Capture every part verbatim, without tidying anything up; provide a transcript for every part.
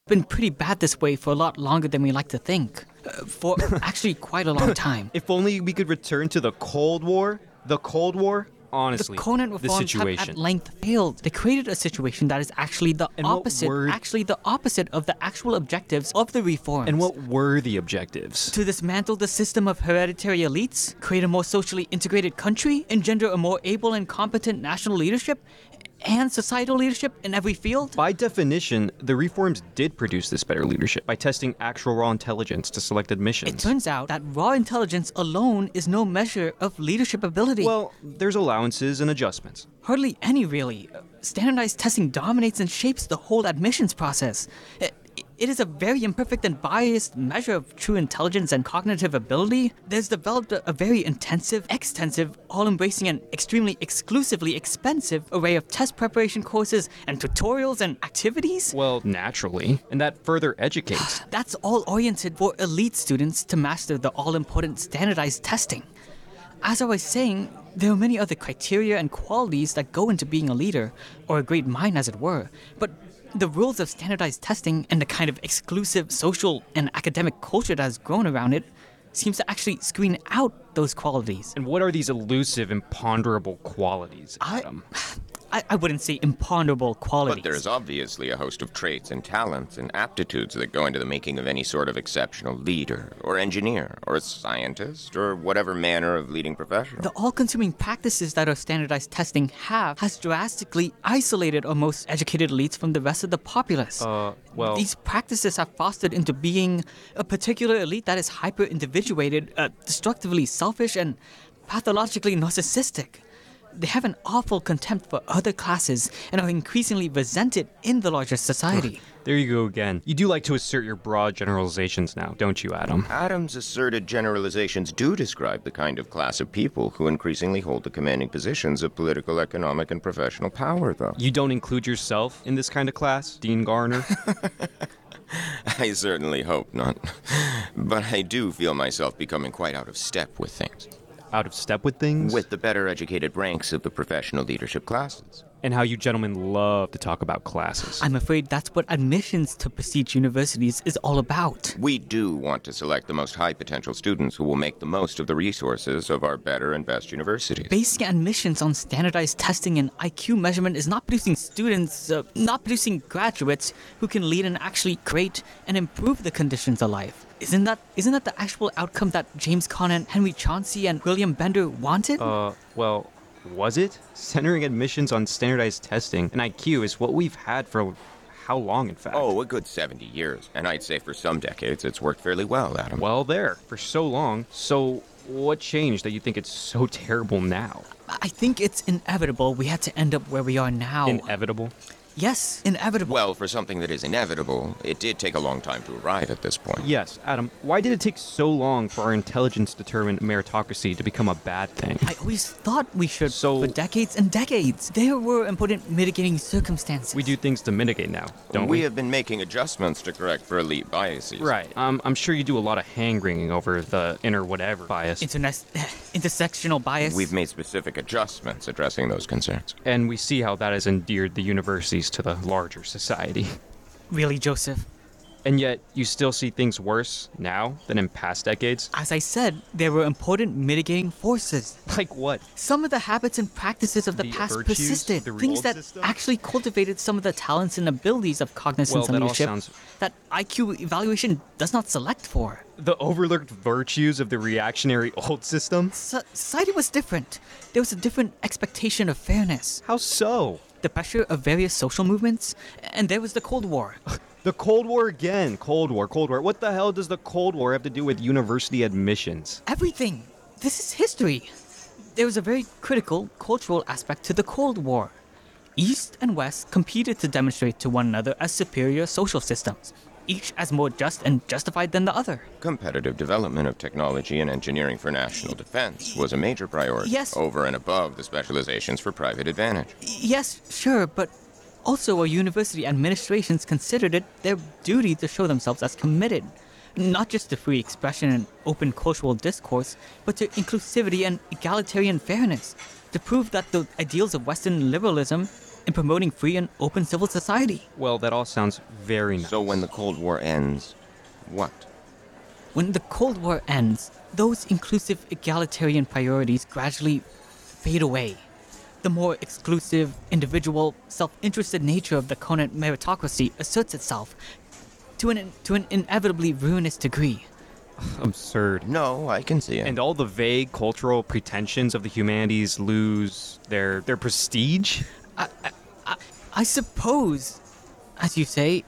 been pretty bad this way for a lot longer than we like to think. Uh, for actually quite a long time. If only we could return to the Cold War. The Cold War? Honestly, the Conan the reforms have situation. at length failed. They created a situation that is actually the And what opposite, were- actually the opposite of the actual objectives of the reforms. And what were the objectives? To dismantle the system of hereditary elites, create a more socially integrated country, engender a more able and competent national leadership, and societal leadership in every field? By definition, the reforms did produce this better leadership by testing actual raw intelligence to select admissions. It turns out that raw intelligence alone is no measure of leadership ability. Well, there's allowances and adjustments. Hardly any, really. Standardized testing dominates and shapes the whole admissions process. It, it is a very imperfect and biased measure of true intelligence and cognitive ability. There's developed a, a very intensive, extensive, all-embracing and extremely exclusively expensive array of test preparation courses and tutorials and activities. Well, naturally. And that further educates. That's all oriented for elite students to master the all-important standardized testing. As I was saying, there are many other criteria and qualities that go into being a leader, or a great mind as it were, but the rules of standardized testing and the kind of exclusive social and academic culture that has grown around it seems to actually screen out those qualities. And what are these elusive, imponderable qualities, Adam? I, I, I wouldn't say imponderable qualities. But there's obviously a host of traits and talents and aptitudes that go into the making of any sort of exceptional leader, or engineer, or scientist, or whatever manner of leading professional. The all-consuming practices that our standardized testing have has drastically isolated our most educated elites from the rest of the populace. Uh, well... These practices have fostered into being a particular elite that is hyper-individuated, uh, destructively selfish, and pathologically narcissistic. They have an awful contempt for other classes and are increasingly resented in the larger society. There you go again. You do like to assert your broad generalizations now, don't you, Adam? Adam's asserted generalizations do describe the kind of class of people who increasingly hold the commanding positions of political, economic, and professional power, though. You don't include yourself in this kind of class, Dean Garner? I certainly hope not. But I do feel myself becoming quite out of step with things. Out of step with things? With the better educated ranks of the professional leadership classes. And how you gentlemen love to talk about classes. I'm afraid that's what admissions to prestige universities is all about. We do want to select the most high potential students who will make the most of the resources of our better and best universities. Basing admissions on standardized testing and I Q measurement is not producing students, uh, not producing graduates who can lead and actually create and improve the conditions of life. Isn't that isn't that the actual outcome that James Conant, Henry Chauncey, and William Bender wanted? Uh, well, was it? Centering admissions on standardized testing and I Q is what we've had for how long, in fact? Oh, a good seventy years. And I'd say for some decades it's worked fairly well, Adam. Well, there. For so long. So what changed that you think it's so terrible now? I think it's inevitable we had to end up where we are now. Inevitable? Yes, inevitable. Well, for something that is inevitable, it did take a long time to arrive at this point. Yes, Adam, why did it take so long for our intelligence-determined meritocracy to become a bad thing? I always thought we should So- for decades and decades. There were important mitigating circumstances. We do things to mitigate now, don't we we? have been making adjustments to correct for elite biases. Right. Um, I'm sure you do a lot of hand-wringing over the inner whatever bias. Internet, intersectional bias. We've made specific adjustments addressing those concerns. And we see how that has endeared the universities to the larger society. Really, Joseph? And yet, you still see things worse now than in past decades? As I said, there were important mitigating forces. Like what? Some of the habits and practices of the, The past virtues, persisted. the Things old that system? actually cultivated some of the talents and abilities of cognizance Well, and that all leadership sounds- that I Q evaluation does not select for. The overlooked virtues of the reactionary old system? So- society was different. There was a different expectation of fairness. How so? The pressure of various social movements, and there was the Cold War. The Cold War again. Cold War, Cold War. What the hell does the Cold War have to do with university admissions? Everything. This is history. There was a very critical cultural aspect to the Cold War. East and West competed to demonstrate to one another as superior social systems, each as more just and justified than the other. Competitive development of technology and engineering for national defense was a major priority. Yes. Over and above the specializations for private advantage. Yes, sure, but also our university administrations considered it their duty to show themselves as committed, not just to free expression and open cultural discourse, but to inclusivity and egalitarian fairness, to prove that the ideals of Western liberalism in promoting free and open civil society. Well, that all sounds very nice. So when the Cold War ends, what? When the Cold War ends, those inclusive egalitarian priorities gradually fade away. The more exclusive, individual, self-interested nature of the Conan meritocracy asserts itself to an, to an inevitably ruinous degree. Absurd. No, I can see it. And all the vague cultural pretensions of the humanities lose their their prestige? I, I, I, I suppose, as you say,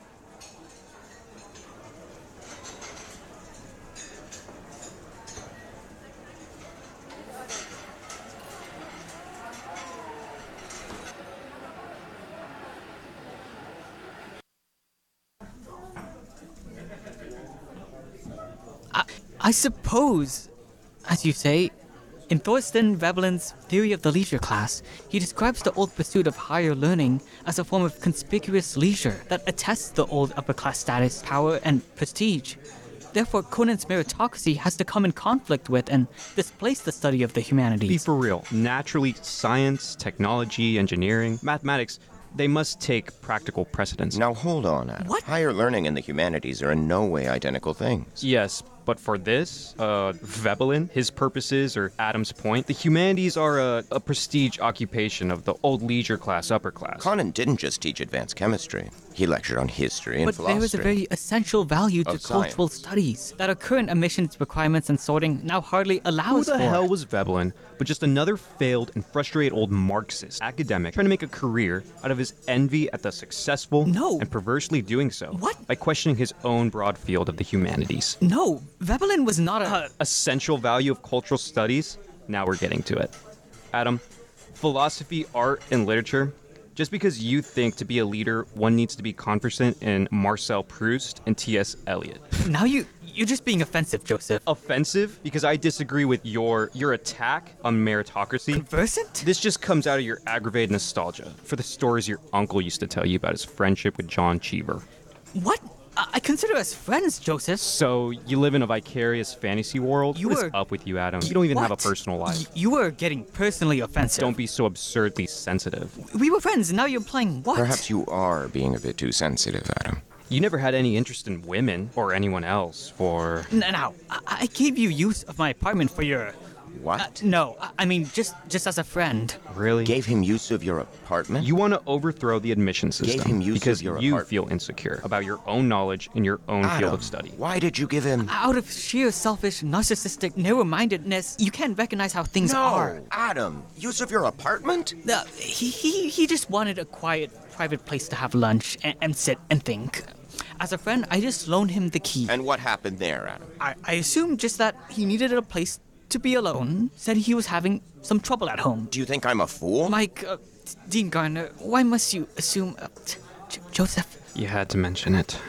I, I suppose, as you say, in Thorsten Veblen's Theory of the Leisure Class, he describes the old pursuit of higher learning as a form of conspicuous leisure that attests the old upper-class status, power, and prestige. Therefore, Conan's meritocracy has to come in conflict with and displace the study of the humanities. Be for real. Naturally, science, technology, engineering, mathematics, they must take practical precedence. Now hold on, Adam. What? Higher learning and the humanities are in no way identical things. Yes, but for this, uh, Veblen, his purposes, or Adam's point, the humanities are a, a prestige occupation of the old leisure class, upper class. Conan didn't just teach advanced chemistry. He lectured on history and But philosophy. there is a very essential value to Of cultural science. studies that our current admissions requirements and sorting now hardly Who allows the for. hell was Veblen but just another failed and frustrated old Marxist academic trying to make a career out of his envy at the successful No. and perversely doing so What? by questioning his own broad field of the humanities? No, Veblen was not a... Essential value of cultural studies? Now we're getting to it. Adam, philosophy, art, and literature. Just because you think to be a leader, one needs to be conversant in Marcel Proust and T S Eliot. Now you, you're just being offensive, Joseph. Offensive because I disagree with your your attack on meritocracy. Conversant? This just comes out of your aggravated nostalgia for the stories your uncle used to tell you about his friendship with John Cheever. What? I, I consider us friends, Joseph. So you live in a vicarious fantasy world? You What is were- up with you, Adam? You don't even have a What? personal life. Y- you were getting personally offensive. Don't be so absurdly sensitive. We were friends, and now you're implying what? Perhaps you are being a bit too sensitive, Adam. You never had any interest in women or anyone else for... N- Now, I, I gave you use of my apartment for your... What? Uh, no, I- I mean, just just as a friend. Really? Gave him use of your apartment? You want to overthrow the admission system him use of because your you apart- feel insecure about your own knowledge in your own Adam, field of study. why did you give him... Out of sheer selfish, narcissistic, narrow-mindedness, you can't recognize how things No, are. Adam, use of your apartment? Uh, he, he, he just wanted a quiet, private place to have lunch and, and sit and think. As a friend, I just loaned him the key. And what happened there, Adam? I, I assumed just that he needed a place to be alone, said he was having some trouble at home. Do you think I'm a fool? Mike, uh, Dean Garner, why must you assume... Uh, J- Joseph, You had to mention it.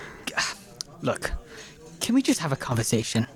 look, can we just have a conversation?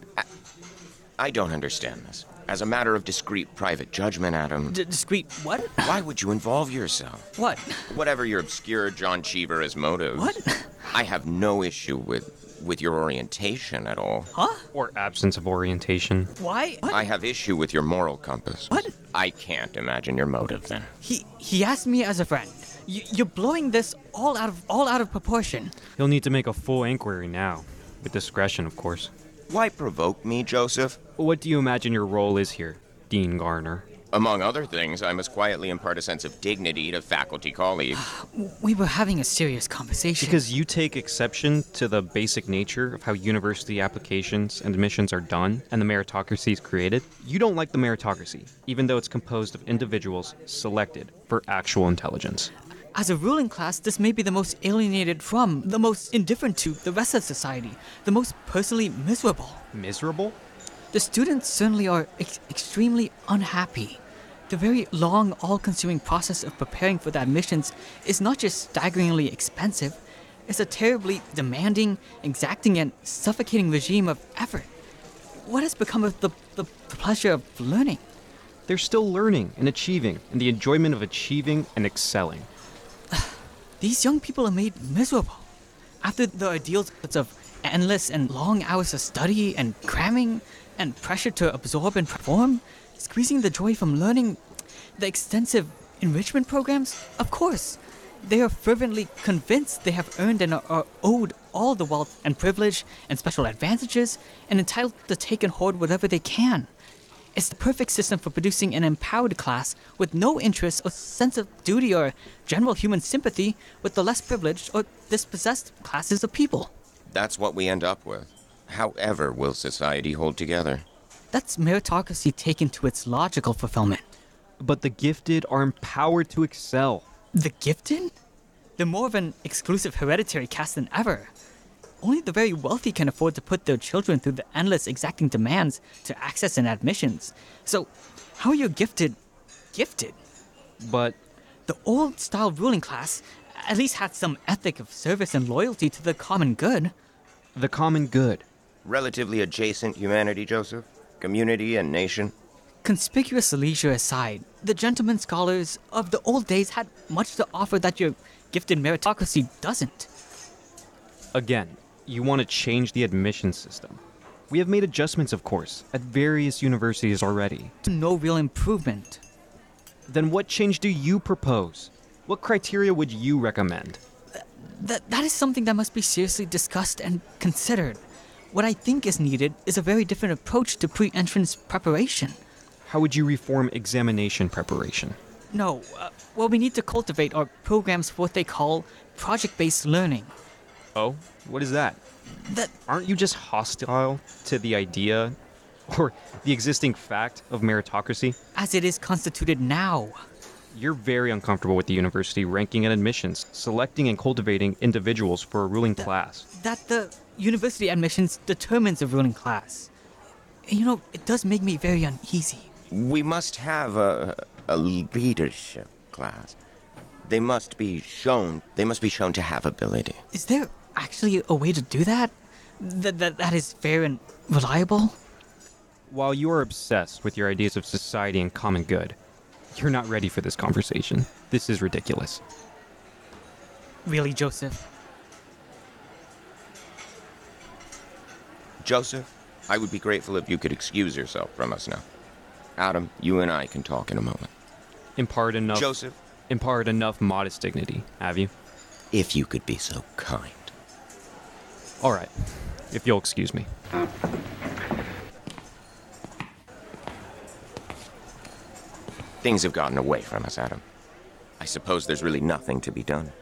I don't understand this. As a matter of discreet private judgment, Adam, D- discreet what? why would you involve yourself? What? Whatever your obscure John Cheever's motives. What? I have no issue with with your orientation at all. Huh? Or absence of orientation. Why? What? I have issue with your moral compass. What? I can't imagine your motive then. He he asked me as a friend. Y- you're blowing this all out of all out of proportion. He'll need to make a full inquiry now. With discretion, of course. Why provoke me, Joseph? What do you imagine your role is here, Dean Garner? Among other things, I must quietly impart a sense of dignity to faculty colleagues. We were having a serious conversation. Because you take exception to the basic nature of how university applications and admissions are done and the meritocracy is created. You don't like the meritocracy, even though it's composed of individuals selected for actual intelligence. As a ruling class, this may be the most alienated from, the most indifferent to the rest of society, the most personally miserable. Miserable? The students certainly are ex- extremely unhappy. The very long, all-consuming process of preparing for the admissions is not just staggeringly expensive, it's a terribly demanding, exacting, and suffocating regime of effort. What has become of the, the, the pleasure of learning? They're still learning and achieving, and the enjoyment of achieving and excelling. These young people are made miserable. After the ordeals of endless and long hours of study and cramming and pressure to absorb and perform, squeezing the joy from learning, the extensive Enrichment programs? Of course. They are fervently convinced they have earned and are, are owed all the wealth and privilege and special advantages and entitled to take and hoard whatever they can. It's the perfect system for producing an empowered class with no interest or sense of duty or general human sympathy with the less privileged or dispossessed classes of people. That's what we end up with. However will society hold together? That's meritocracy taken to its logical fulfillment. But the gifted are empowered to excel. The gifted? They're more of an exclusive hereditary caste than ever. Only the very wealthy can afford to put their children through the endless exacting demands to access and admissions. So, how are you gifted gifted? But The old-style ruling class at least had some ethic of service and loyalty to the common good. the common good. Relatively adjacent humanity, Joseph? Community and nation? Conspicuous leisure aside, the gentlemen scholars of the old days had much to offer that your gifted meritocracy doesn't. Again, you want to change the admission system. We have made adjustments, of course, at various universities already. No real improvement. Then what change do you propose? What criteria would you recommend? That that is something that must be seriously discussed and considered. What I think is needed is a very different approach to pre-entrance preparation. How would you reform examination preparation? No, uh, well, we need to cultivate our programs for what they call project-based learning. Oh, what is that? That Aren't you just hostile to the idea or the existing fact of meritocracy? as it is constituted now. You're very uncomfortable with the university ranking and admissions, selecting and cultivating individuals for a ruling class. That the university admissions determines a ruling class. You know, it does make me very uneasy. We must have a, a leadership class. They must be shown, they must be shown to have ability. Is there actually a way to do that? That that, that is fair and reliable? While you are obsessed with your ideas of society and common good, you're not ready for this conversation. This is ridiculous. Really, Joseph? Joseph, I would be grateful if you could excuse yourself from us now. Adam, you and I can talk in a moment. Impart enough. Joseph, Impart enough modest dignity, have you? if you could be so kind. All right, if you'll excuse me. Things have gotten away from us, Adam. I suppose there's really nothing to be done.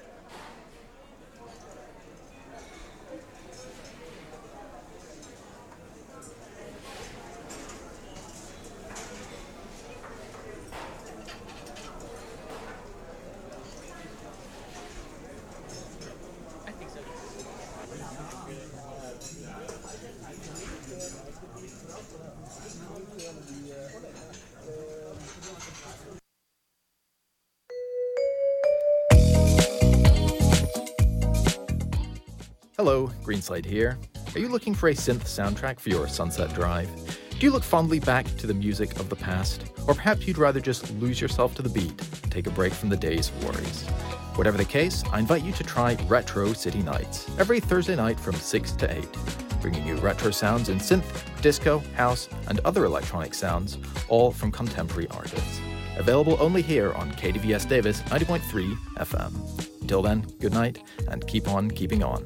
Hello, Greenslade here. Are you looking for a synth soundtrack for your Sunset Drive? Do you look fondly back to the music of the past? Or perhaps you'd rather just lose yourself to the beat, take a break from the day's worries? Whatever the case, I invite you to try Retro City Nights, every Thursday night from six to eight, bringing you retro sounds in synth, disco, house, and other electronic sounds, all from contemporary artists. Available only here on K D V S Davis ninety point three F M. Until then, good night, and keep on keeping on.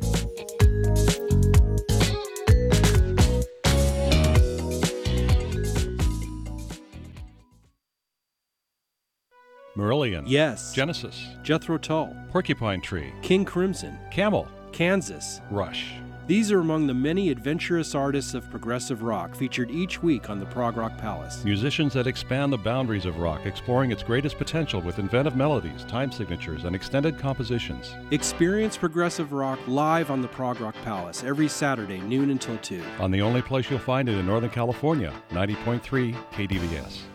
Marillion. Yes. Genesis. Jethro Tull. Porcupine Tree. King Crimson. Camel. Kansas. Rush. These are among the many adventurous artists of progressive rock featured each week on the Prog Rock Palace. Musicians that expand the boundaries of rock, exploring its greatest potential with inventive melodies, time signatures, and extended compositions. Experience progressive rock live on the Prog Rock Palace every Saturday, noon until two. On the only place you'll find it in Northern California, ninety point three K D V S.